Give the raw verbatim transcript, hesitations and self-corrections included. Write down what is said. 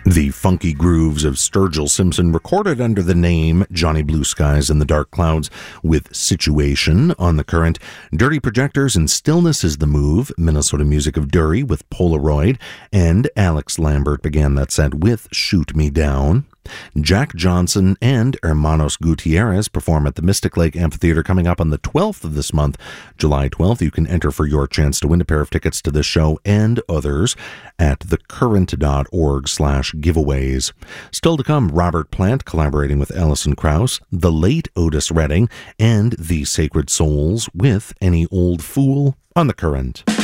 The funky grooves of Sturgill Simpson, recorded under the name Johnny Blue Skies and the Dark Clouds, with Situation on The Current. Dirty Projectors and Stillness is the Move, Minnesota music of Dury with Polaroid, and Alex Lambert began that set with Shoot Me Down. Jack Johnson and Hermanos Gutierrez perform at the Mystic Lake Amphitheater coming up on the twelfth of this month, July twelfth. You can enter for your chance to win a pair of tickets to this show and others at thecurrent.org slash giveaways. Still to come, Robert Plant collaborating with Alison Krauss, the late Otis Redding, and the Sacred Souls with Any Old Fool on The Current.